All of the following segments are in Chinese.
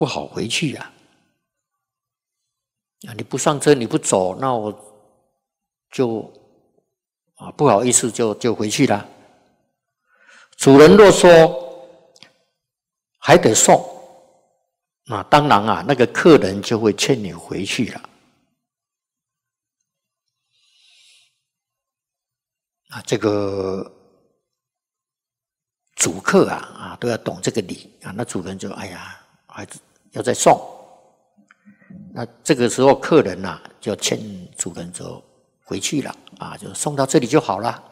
不好回去啊！你不上车，你不走，那我就不好意思就回去了。主人若说还得送，那当然啊，那个客人就会劝你回去了。这个主客都要懂这个理啊。那主人就哎呀，还要再送。那这个时候客人就劝主人就回去了就送到这里就好了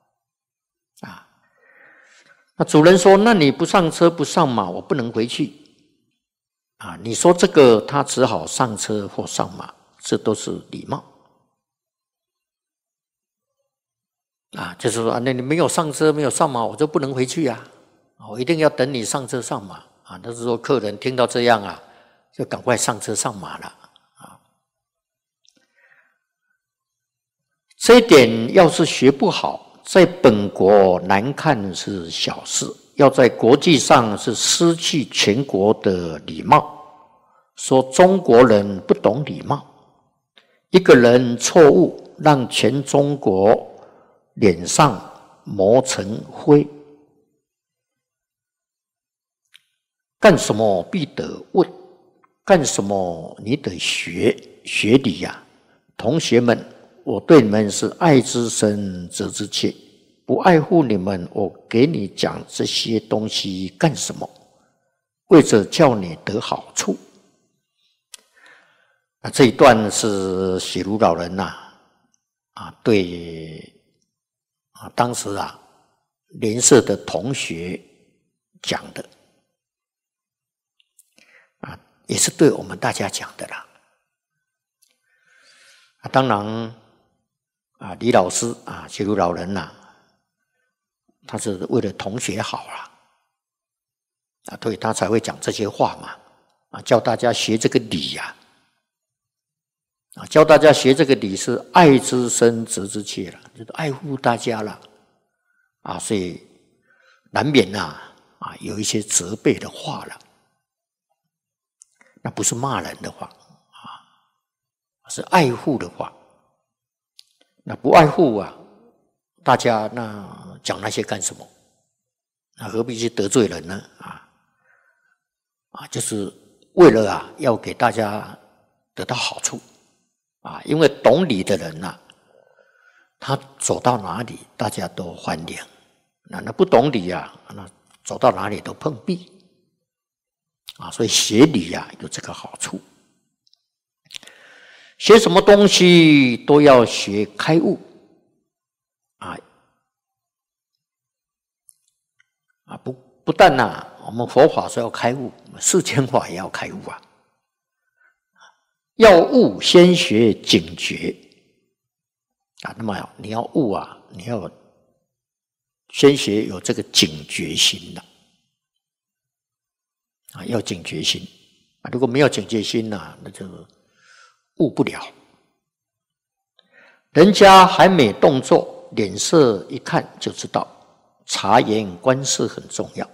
那主人说：“那你不上车不上马，我不能回去你说这个，他只好上车或上马，这都是礼貌就是说那你没有上车没有上马，我就不能回去我一定要等你上车上马那是说客人听到这样就赶快上车上马了这一点要是学不好，在本国难看是小事，要在国际上是失去全国的礼貌。说中国人不懂礼貌，一个人错误，让全中国脸上磨成灰。干什么必得问，干什么你得学礼同学们，我对你们是爱之深责之切，不爱护你们，我给你讲这些东西干什么？为着叫你得好处。这一段是雪如老人对当时联社的同学讲的也是对我们大家讲的啦。当然李老师雪如老人他是为了同学好所以他才会讲这些话嘛叫大家学这个礼教大家学这个礼是爱之深责之切了，就是爱护大家了所以难免有一些责备的话了，那不是骂人的话是爱护的话。那不爱护大家那讲那些干什么？那何必去得罪人呢？就是为了要给大家得到好处因为懂礼的人他走到哪里大家都欢迎，那不懂礼那走到哪里都碰壁所以学礼有这个好处。学什么东西都要学开悟不但我们佛法说要开悟，世间法也要开悟要悟先学警觉那么你要悟你要先学有这个警觉心要警觉心如果没有警觉心那就悟不了。人家还没动作，脸色一看就知道，察言观色很重要。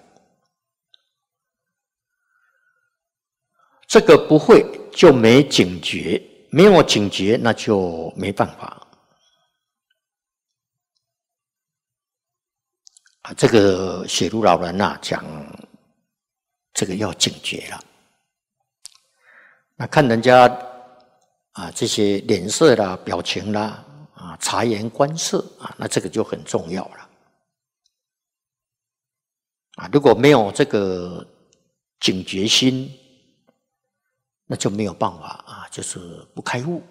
这个不会就没警觉，没有警觉那就没办法这个雪如老人讲这个要警觉了。那看人家这些脸色啦表情啦察言观色那这个就很重要了如果没有这个警觉心，那就没有办法就是不开悟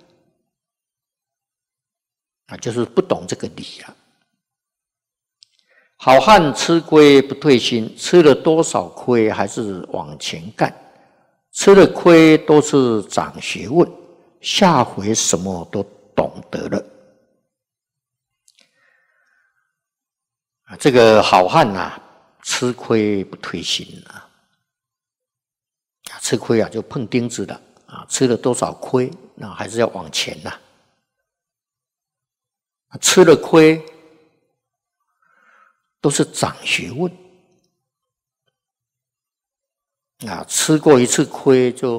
就是不懂这个理了。好汉吃亏不退心，吃了多少亏还是往前干，吃了亏都是长学问，下回什么都懂得了这个好汉吃亏不退心吃亏就碰钉子了吃了多少亏那还是要往前吃了亏都是长学问吃过一次亏就